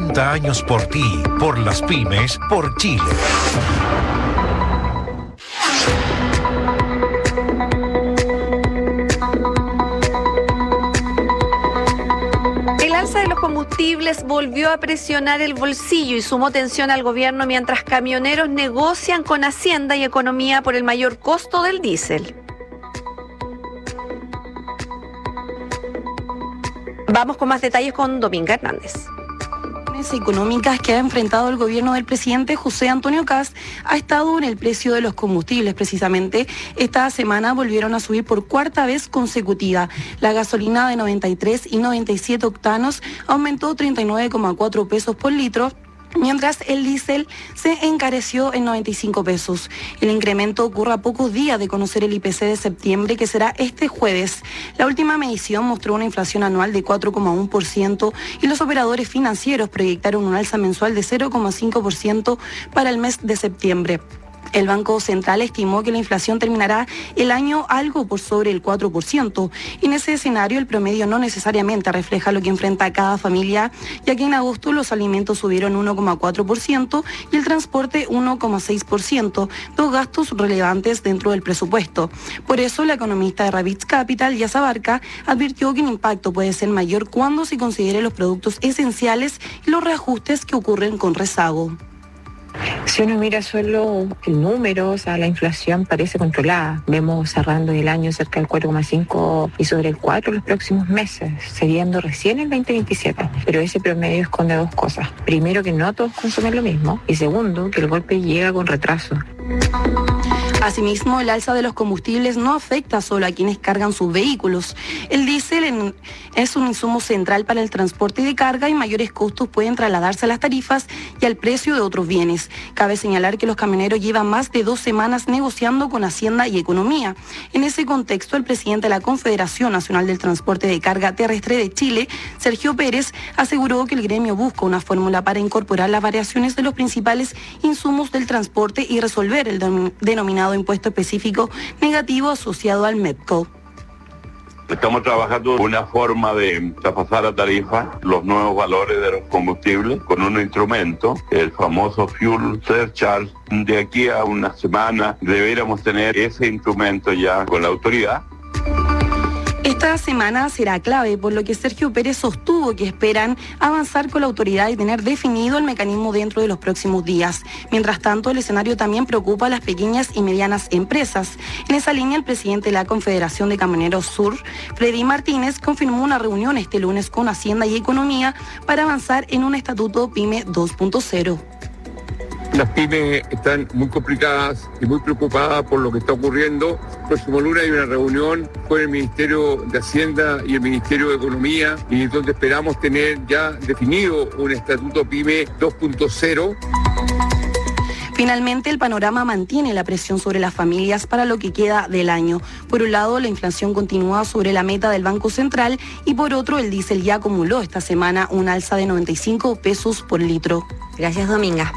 70 años por ti, por las pymes, por Chile. El alza de los combustibles volvió a presionar el bolsillo y sumó tensión al gobierno mientras camioneros negocian con Hacienda y Economía por el mayor costo del diésel. Vamos con más detalles con Dominga Hernández. Económicas que ha enfrentado el gobierno del presidente José Antonio Kast ha estado en el precio de los combustibles. Precisamente esta semana volvieron a subir por cuarta vez consecutiva. La gasolina de 93 y 97 octanos aumentó 39,4 pesos por litro, mientras el diésel se encareció en 95 pesos. El incremento ocurre a pocos días de conocer el IPC de septiembre, que será este jueves. La última medición mostró una inflación anual de 4,1% y los operadores financieros proyectaron un alza mensual de 0,5% para el mes de septiembre. El Banco Central estimó que la inflación terminará el año algo por sobre el 4%. En ese escenario, el promedio no necesariamente refleja lo que enfrenta cada familia, ya que en agosto los alimentos subieron 1,4% y el transporte 1,6%, dos gastos relevantes dentro del presupuesto. Por eso, la economista de Ravitz Capital, Yasa Barca, advirtió que el impacto puede ser mayor cuando se considere los productos esenciales y los reajustes que ocurren con rezago. Si uno mira solo el número, o sea, la inflación parece controlada. Vemos cerrando el año cerca del 4,5 y sobre el 4 los próximos meses, cediendo recién el 2027. Pero ese promedio esconde dos cosas. Primero, que no todos consumen lo mismo. Y segundo, que el golpe llega con retraso. Asimismo, el alza de los combustibles no afecta solo a quienes cargan sus vehículos. El diésel es un insumo central para el transporte de carga y mayores costos pueden trasladarse a las tarifas y al precio de otros bienes. Cabe señalar que los camioneros llevan más de 2 semanas negociando con Hacienda y Economía. En ese contexto, el presidente de la Confederación Nacional del Transporte de Carga Terrestre de Chile, Sergio Pérez, aseguró que el gremio busca una fórmula para incorporar las variaciones de los principales insumos del transporte y resolver el denominado impuesto específico negativo asociado al MEPCO. Estamos trabajando una forma de traspasar a tarifa los nuevos valores de los combustibles con un instrumento, el famoso Fuel Surcharge. De aquí a una semana deberíamos tener ese instrumento ya con la autoridad. Esta semana será clave, por lo que Sergio Pérez sostuvo que esperan avanzar con la autoridad y tener definido el mecanismo dentro de los próximos días. Mientras tanto, el escenario también preocupa a las pequeñas y medianas empresas. En esa línea, el presidente de la Confederación de Camioneros Sur, Freddy Martínez, confirmó una reunión este lunes con Hacienda y Economía para avanzar en un estatuto PYME 2.0. Las pymes están muy complicadas y muy preocupadas por lo que está ocurriendo. El próximo lunes hay una reunión con el Ministerio de Hacienda y el Ministerio de Economía, y donde esperamos tener ya definido un estatuto PYME 2.0. Finalmente, el panorama mantiene la presión sobre las familias para lo que queda del año. Por un lado, la inflación continúa sobre la meta del Banco Central y por otro, el diésel ya acumuló esta semana un alza de 95 pesos por litro. Gracias, Dominga.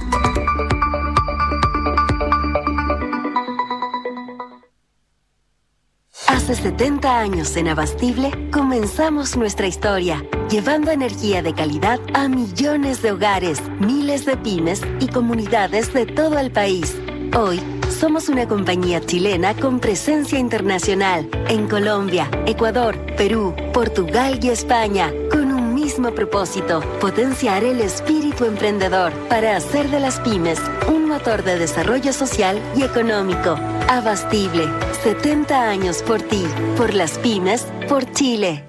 Hace 70 años en Abastible comenzamos nuestra historia, llevando energía de calidad a millones de hogares, miles de pymes y comunidades de todo el país. Hoy somos una compañía chilena con presencia internacional en Colombia, Ecuador, Perú, Portugal y España, con un mismo propósito: potenciar el espíritu emprendedor para hacer de las pymes un motor de desarrollo social y económico. Abastible, 70 años por ti, por las pymes, por Chile.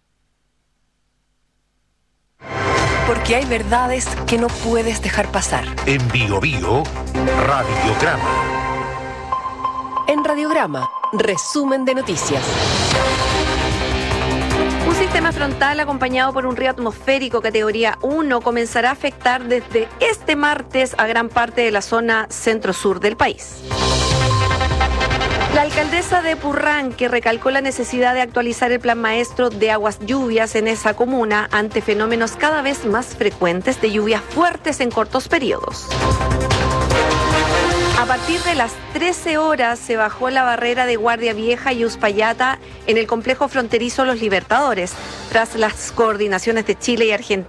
Porque hay verdades que no puedes dejar pasar. En Bio Bio, Radiograma. En Radiograma, resumen de noticias. Un sistema frontal acompañado por un río atmosférico categoría 1 comenzará a afectar desde este martes a gran parte de la zona centro-sur del país. La alcaldesa de Purranque recalcó la necesidad de actualizar el plan maestro de aguas lluvias en esa comuna ante fenómenos cada vez más frecuentes de lluvias fuertes en cortos periodos. A partir de las 13 horas se bajó la barrera de Guardia Vieja y Uspallata en el complejo fronterizo Los Libertadores, tras las coordinaciones de Chile y Argentina.